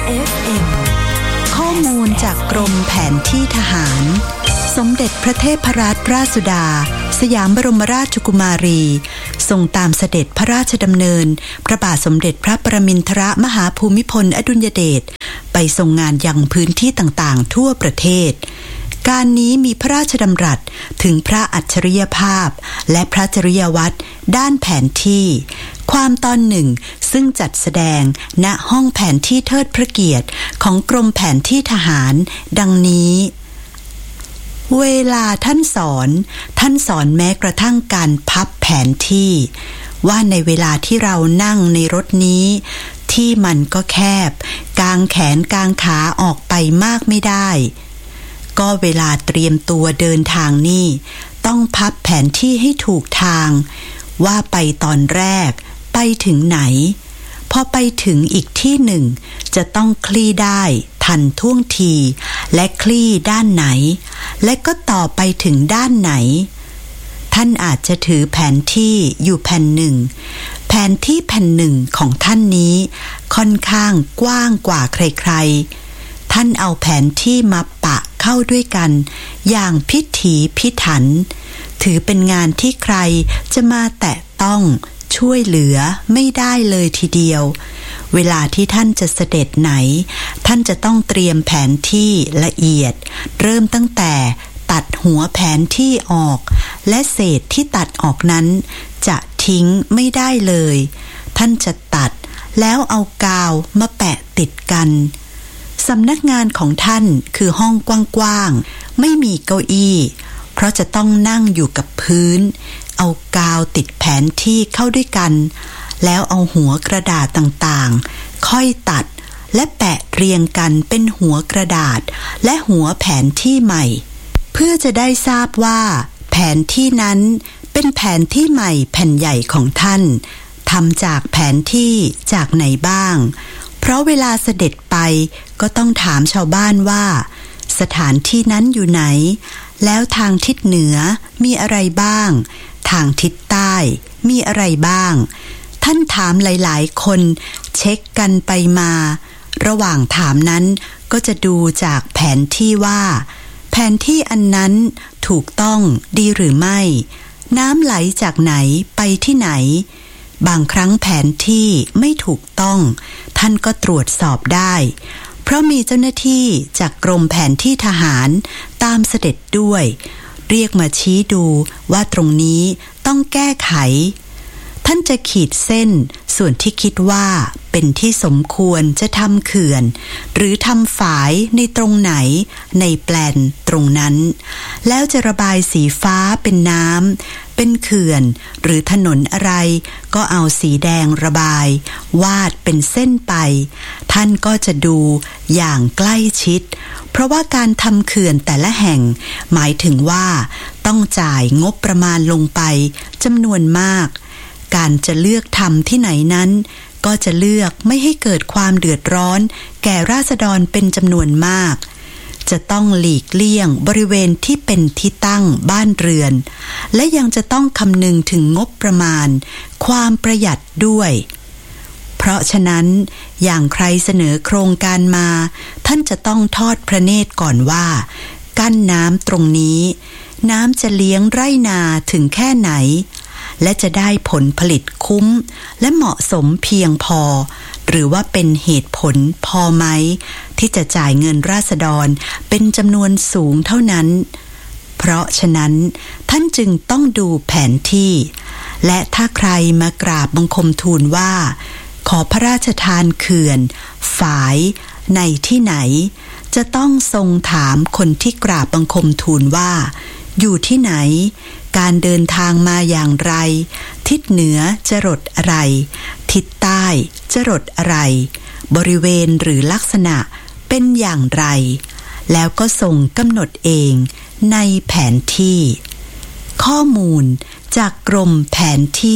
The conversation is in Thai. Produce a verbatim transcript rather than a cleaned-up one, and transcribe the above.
เอฟ เอ็มข้อมูลจากกรมแผนที่ทหารสมเด็จพระเทพรัตนราชสุดาสยามบรมราชกุมารีทรงตามเสด็จพระราชดำเนินพระบาทสมเด็จพระปรมินทรมหาภูมิพลอดุลยเดชไปทรงงานยังพื้นที่ต่างๆทั่วประเทศการนี้มีพระราชดำรัสถึงพระอัจฉริยภาพและพระจริยวัตรด้านแผนที่ความตอนหนึ่งซึ่งจัดแสดงณห้องแผนที่เทิดพระเกียรติของกรมแผนที่ทหารดังนี้เวลาท่านสอนท่านสอนแม้กระทั่งการพับแผนที่ว่าในเวลาที่เรานั่งในรถนี้ที่มันก็แคบกางแขนกางขาออกไปมากไม่ได้ก็เวลาเตรียมตัวเดินทางนี่ต้องพับแผนที่ให้ถูกทางว่าไปตอนแรกไปถึงไหนพอไปถึงอีกที่หนึ่งจะต้องคลี่ได้ทันท่วงทีและคลี่ด้านไหนและก็ต่อไปถึงด้านไหนท่านอาจจะถือแผนที่อยู่แผ่นหนึ่งแผนที่แผ่นหนึ่งของท่านนี้ค่อนข้างกว้างกว่าใครๆท่านเอาแผนที่มาปะเข้าด้วยกันอย่างพิถีพิถันถือเป็นงานที่ใครจะมาแตะต้องช่วยเหลือไม่ได้เลยทีเดียวเวลาที่ท่านจะเสด็จไหนท่านจะต้องเตรียมแผนที่ละเอียดเริ่มตั้งแต่ตัดหัวแผนที่ออกและเศษที่ตัดออกนั้นจะทิ้งไม่ได้เลยท่านจะตัดแล้วเอากาวมาแปะติดกันสำนักงานของท่านคือห้องกว้างๆไม่มีเก้าอี้เพราะจะต้องนั่งอยู่กับพื้นเอากาวติดแผนที่เข้าด้วยกันแล้วเอาหัวกระดาษต่างๆค่อยตัดและแปะเรียงกันเป็นหัวกระดาษและหัวแผนที่ใหม่เพื่อจะได้ทราบว่าแผนที่นั้นเป็นแผนที่ใหม่แผ่นใหญ่ของท่านทำจากแผนที่จากไหนบ้างเพราะเวลาเสด็จไปก็ต้องถามชาวบ้านว่าสถานที่นั้นอยู่ไหนแล้วทางทิศเหนือมีอะไรบ้างทางทิศใต้มีอะไรบ้างท่านถามหลายๆคนเช็คกันไปมาระหว่างถามนั้นก็จะดูจากแผนที่ว่าแผนที่อันนั้นถูกต้องดีหรือไม่น้ำไหลจากไหนไปที่ไหนบางครั้งแผนที่ไม่ถูกต้องท่านก็ตรวจสอบได้เพราะมีเจ้าหน้าที่จากกรมแผนที่ทหารตามเสด็จด้วยเรียกมาชี้ดูว่าตรงนี้ต้องแก้ไขท่านจะขีดเส้นส่วนที่คิดว่าเป็นที่สมควรจะทำเขื่อนหรือทำฝายในตรงไหนในแปลนตรงนั้นแล้วจะระบายสีฟ้าเป็นน้ำเป็นเขื่อนหรือถนนอะไรก็เอาสีแดงระบายวาดเป็นเส้นไปท่านก็จะดูอย่างใกล้ชิดเพราะว่าการทำเขื่อนแต่ละแห่งหมายถึงว่าต้องจ่ายงบประมาณลงไปจำนวนมากการจะเลือกทำที่ไหนนั้นก็จะเลือกไม่ให้เกิดความเดือดร้อนแก่ราษฎรเป็นจำนวนมากจะต้องหลีกเลี่ยงบริเวณที่เป็นที่ตั้งบ้านเรือนและยังจะต้องคำนึงถึงงบประมาณความประหยัดด้วยเพราะฉะนั้นอย่างใครเสนอโครงการมาท่านจะต้องทอดพระเนตรก่อนว่ากั้นน้ำตรงนี้น้ำจะเลี้ยงไร่นาถึงแค่ไหนและจะได้ผลผลิตคุ้มและเหมาะสมเพียงพอหรือว่าเป็นเหตุผลพอไหมที่จะจ่ายเงินราษฎรเป็นจำนวนสูงเท่านั้นเพราะฉะนั้นท่านจึงต้องดูแผนที่และถ้าใครมากราบบังคมทูลว่าขอพระราชทานเขื่อนฝายในที่ไหนจะต้องทรงถามคนที่กราบบังคมทูลว่าอยู่ที่ไหนการเดินทางมาอย่างไรทิศเหนือจรดอะไรทิศใต้จรดอะไรบริเวณหรือลักษณะเป็นอย่างไรแล้วก็ทรงกำหนดเองในแผนที่ข้อมูลจากกรมแผนที่